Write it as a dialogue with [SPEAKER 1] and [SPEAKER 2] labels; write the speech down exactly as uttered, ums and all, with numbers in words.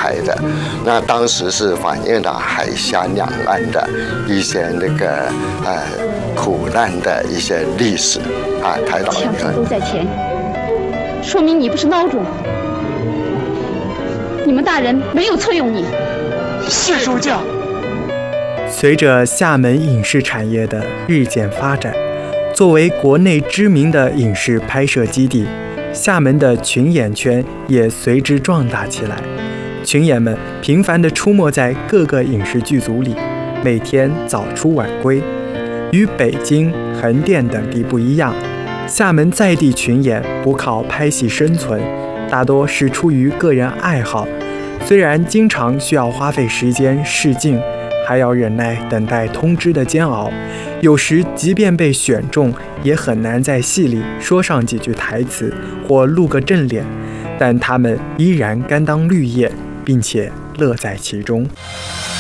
[SPEAKER 1] 拍的。那当时是反映了海峡两岸的一些那个呃苦难的一些历史啊。台岛
[SPEAKER 2] 枪手都在前，说明你不是孬种。你们大人没有错用你。
[SPEAKER 3] 是书记。
[SPEAKER 4] 随着厦门影视产业的日渐发展，作为国内知名的影视拍摄基地，厦门的群演圈也随之壮大起来。群演们频繁地出没在各个影视剧组里，每天早出晚归。与北京、横店等地不一样，厦门在地群演不靠拍戏生存，大多是出于个人爱好。虽然经常需要花费时间试镜，还要忍耐等待通知的煎熬，有时即便被选中，也很难在戏里说上几句台词或露个正脸，但他们依然甘当绿叶，并且乐在其中。